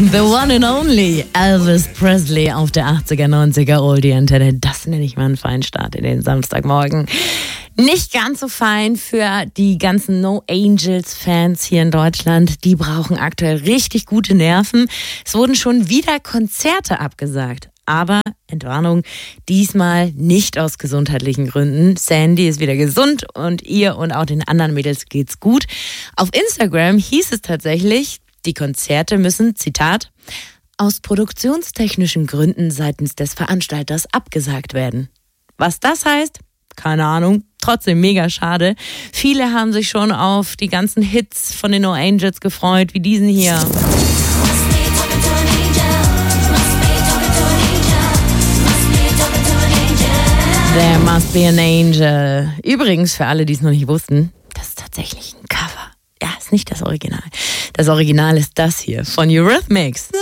The one and only Elvis Presley auf der 80er, 90er Oldie-Antenne. Das nenne ich mal einen feinen Start in den Samstagmorgen. Nicht ganz so fein für die ganzen No Angels-Fans hier in Deutschland. Die brauchen aktuell richtig gute Nerven. Es wurden schon wieder Konzerte abgesagt. Aber, Entwarnung, diesmal nicht aus gesundheitlichen Gründen. Sandy ist wieder gesund und ihr und auch den anderen Mädels geht's gut. Auf Instagram hieß es tatsächlich, die Konzerte müssen, Zitat, aus produktionstechnischen Gründen seitens des Veranstalters abgesagt werden. Was das heißt? Keine Ahnung. Trotzdem mega schade. Viele haben sich schon auf die ganzen Hits von den No Angels gefreut, wie diesen hier. There must be an angel. Übrigens, für alle, die es noch nicht wussten, das ist tatsächlich ein Cover. Ja, ist nicht das Original. Das Original ist das hier von Eurythmics.